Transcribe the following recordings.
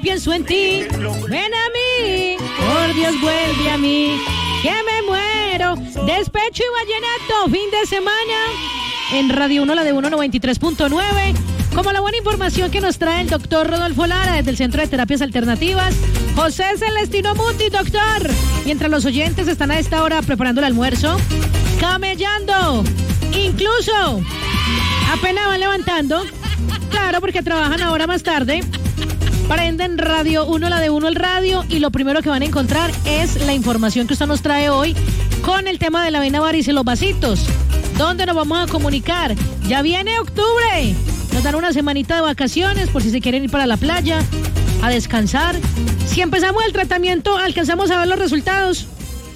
pienso en ti. Ven a mí, por Dios vuelve a mí, que me muero. Despecho y vallenato, fin de semana. En Radio 1, la de 193.9. Como la buena información que nos trae el doctor Rodolfo Lara desde el Centro de Terapias Alternativas. José Celestino Muti, doctor. Mientras los oyentes están a esta hora preparando el almuerzo, camellando, incluso apenas van levantando. Claro, porque trabajan ahora más tarde. Prenden Radio 1, la de 1 el radio, y lo primero que van a encontrar es la información que usted nos trae hoy con el tema de la vena varice y los vasitos. ¿Dónde nos vamos a comunicar? Ya viene octubre. Nos dan una semanita de vacaciones por si se quieren ir para la playa a descansar. Si empezamos el tratamiento, ¿alcanzamos a ver los resultados?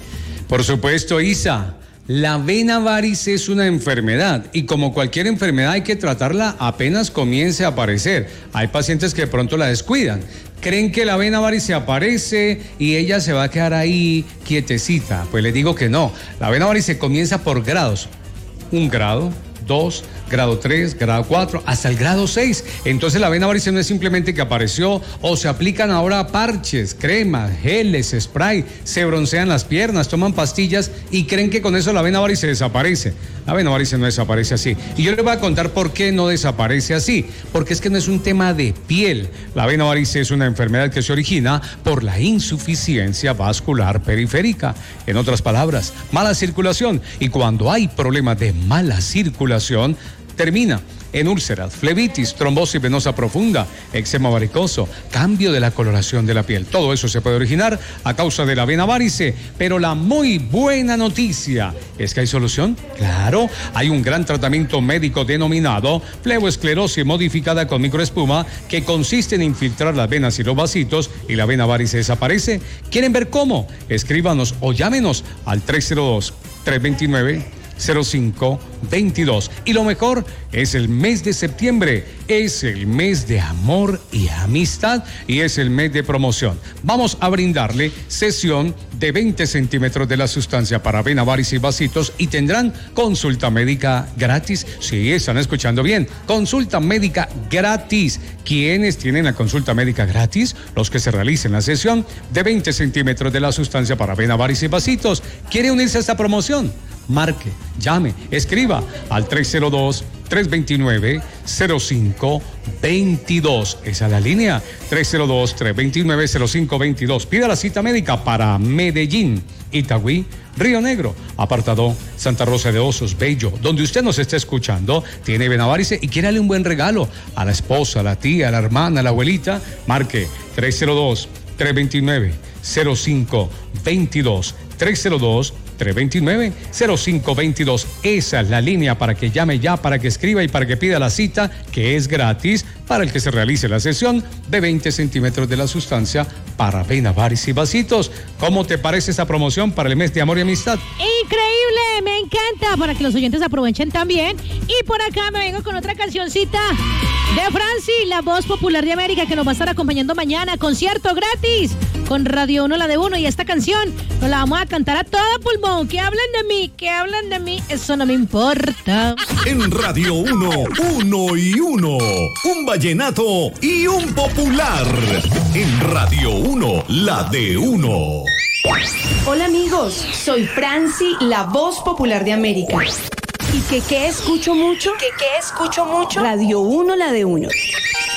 Por supuesto, Isa. La vena varice es una enfermedad y como cualquier enfermedad hay que tratarla apenas comience a aparecer. Hay pacientes que de pronto la descuidan. Creen que la vena varice aparece y ella se va a quedar ahí quietecita. Pues les digo que no. La vena varice comienza por grados. 1 grado, 2, grado 3, grado 4, hasta el grado 6. Entonces la vena varice no es simplemente que apareció o se aplican ahora parches, cremas, geles, spray, se broncean las piernas, toman pastillas y creen que con eso la vena varice desaparece. La vena varice no desaparece así. Y yo les voy a contar por qué no desaparece así. Porque es que no es un tema de piel. La vena varice es una enfermedad que se origina por la insuficiencia vascular periférica. En otras palabras, mala circulación. Y cuando hay problemas de mala circulación, termina en úlceras, flebitis, trombosis venosa profunda, eczema varicoso, cambio de la coloración de la piel. Todo eso se puede originar a causa de la vena varice, pero la muy buena noticia es que hay solución. Claro, hay un gran tratamiento médico denominado fleboesclerosis modificada con microespuma que consiste en infiltrar las venas y los vasitos y la vena varice desaparece. ¿Quieren ver cómo? Escríbanos o llámenos al 302-329-0522. Y lo mejor es el mes de septiembre, es el mes de amor y amistad y es el mes de promoción. Vamos a brindarle sesión de 20 centímetros de la sustancia para vena varice y vasitos y tendrán consulta médica gratis. Sí, están escuchando bien, consulta médica gratis. ¿Quiénes tienen la consulta médica gratis? Los que se realicen la sesión de 20 centímetros de la sustancia para vena varice y vasitos. ¿Quiere unirse a esta promoción? Marque, llame, escriba al 302-329-0522. Esa es la línea, 302-329-0522. Pida la cita médica para Medellín, Itagüí, Río Negro, apartado Santa Rosa de Osos, Bello, donde usted nos está escuchando, tiene vena varice y quiere darle un buen regalo a la esposa, a la tía, a la hermana, a la abuelita. Marque 302-329-0522. 302-329-0522. Esa es la línea para que llame ya, para que escriba y para que pida la cita, que es gratis para el que se realice la sesión de 20 centímetros de la sustancia para vena varice y vasitos. ¿Cómo te parece esta promoción para el mes de amor y amistad? Increíble, me encanta, para que los oyentes aprovechen también. Y por acá me vengo con otra cancioncita de Franci, la voz popular de América, que nos va a estar acompañando mañana, concierto gratis con Radio 1, la de 1, y esta canción nos la vamos a cantar a todo pulmón. Que hablan de mí, eso no me importa. En Radio 1, 1 y 1, un vallenato y un popular. En Radio 1, la de 1. Hola amigos, soy Franci, la voz popular de América. ¿Y qué escucho mucho? ¿Qué escucho mucho? Radio 1, la de 1.